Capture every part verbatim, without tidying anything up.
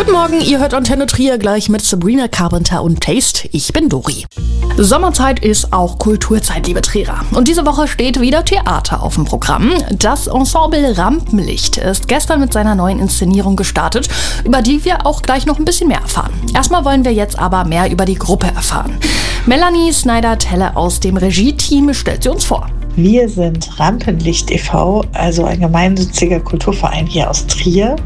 Guten Morgen, ihr hört Antenne Trier gleich mit Sabrina Carpenter und Taste. Ich bin Dori. Sommerzeit ist auch Kulturzeit, liebe Trierer. Und diese Woche steht wieder Theater auf dem Programm. Das Ensemble Rampenlicht ist gestern mit seiner neuen Inszenierung gestartet, über die wir auch gleich noch ein bisschen mehr erfahren. Erstmal wollen wir jetzt aber mehr über die Gruppe erfahren. Melanie Snyder-Telle aus dem Regie-Team stellt sie uns vor. Wir sind Rampenlicht e V, also ein gemeinnütziger Kulturverein hier aus Trier.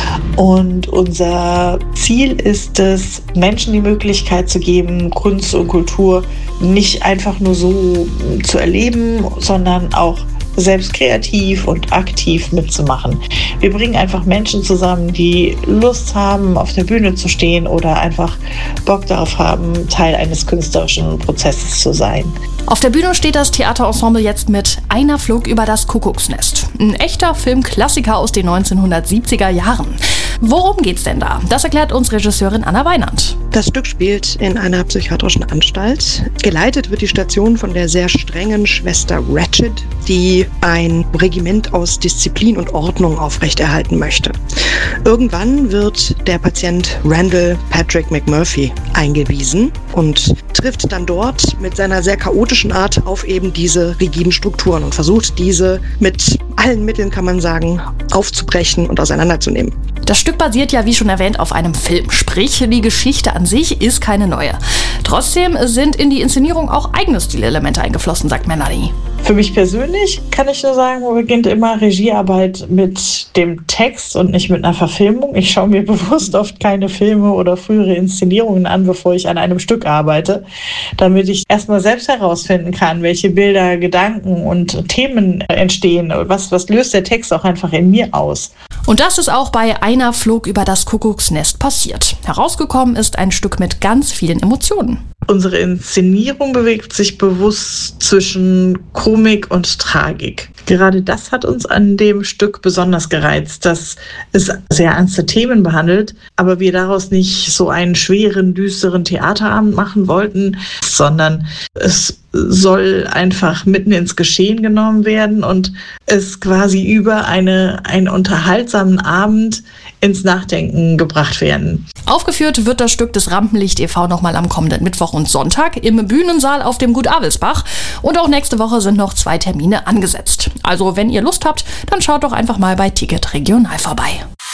Und unser Ziel ist es, Menschen die Möglichkeit zu geben, Kunst und Kultur nicht einfach nur so zu erleben, sondern auch selbst kreativ und aktiv mitzumachen. Wir bringen einfach Menschen zusammen, die Lust haben, auf der Bühne zu stehen oder einfach Bock darauf haben, Teil eines künstlerischen Prozesses zu sein. Auf der Bühne steht das Theaterensemble jetzt mit Einer flog über das Kuckucksnest. Ein echter Filmklassiker aus den neunzehnhundertsiebziger Jahren. Worum geht's denn da? Das erklärt uns Regisseurin Anna Weinand. Das Stück spielt in einer psychiatrischen Anstalt. Geleitet wird die Station von der sehr strengen Schwester Ratched, die ein Regiment aus Disziplin und Ordnung aufrechterhalten möchte. Irgendwann wird der Patient Randall Patrick McMurphy eingewiesen und trifft dann dort mit seiner sehr chaotischen Art auf eben diese rigiden Strukturen und versucht, diese mit allen Mitteln, kann man sagen, aufzubrechen und auseinanderzunehmen. Das Stück basiert ja, wie schon erwähnt, auf einem Film. Sprich, die Geschichte an sich ist keine neue. Trotzdem sind in die Inszenierung auch eigene Stilelemente eingeflossen, sagt Melanie. Für mich persönlich kann ich nur sagen, beginnt immer Regiearbeit mit dem Text und nicht mit einer Verfilmung. Ich schaue mir bewusst oft keine Filme oder frühere Inszenierungen an, bevor ich an einem Stück arbeite, damit ich erstmal selbst herausfinden kann, welche Bilder, Gedanken und Themen entstehen. Was, was löst der Text auch einfach in mir aus? Und das ist auch bei Einer flog über das Kuckucksnest passiert. Herausgekommen ist ein Stück mit ganz vielen Emotionen. Unsere Inszenierung bewegt sich bewusst zwischen Komik und Tragik. Gerade das hat uns an dem Stück besonders gereizt, dass es sehr ernste Themen behandelt, aber wir daraus nicht so einen schweren, düsteren Theaterabend machen wollten, sondern es soll einfach mitten ins Geschehen genommen werden und es quasi über eine, einen unterhaltsamen Abend ins Nachdenken gebracht werden. Aufgeführt wird das Stück des Rampenlicht e V nochmal am kommenden Mittwoch und Sonntag im Bühnensaal auf dem Gut Avelsbach. Und auch nächste Woche sind noch zwei Termine angesetzt. Also wenn ihr Lust habt, dann schaut doch einfach mal bei Ticket Regional vorbei.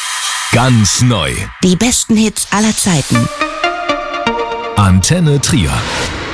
Ganz neu. Die besten Hits aller Zeiten. Antenne Trier.